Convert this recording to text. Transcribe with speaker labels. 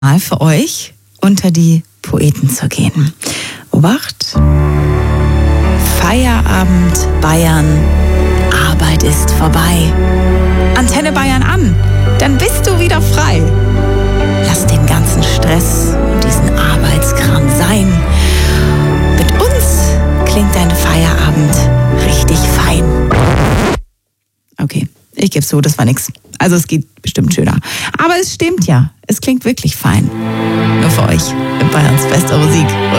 Speaker 1: mal für euch unter die Poeten zu gehen. Obacht! Feierabend Bayern, Arbeit ist vorbei. Antenne Bayern an, dann bist du wieder frei. Lass den ganzen Stress und diesen Arbeitskram sein. Mit uns klingt dein Feierabend richtig fein. Okay, ich gebe zu, das war nix. Also es geht bestimmt schöner. Aber es stimmt ja, es klingt wirklich fein. Nur für euch, Bayerns beste Musik.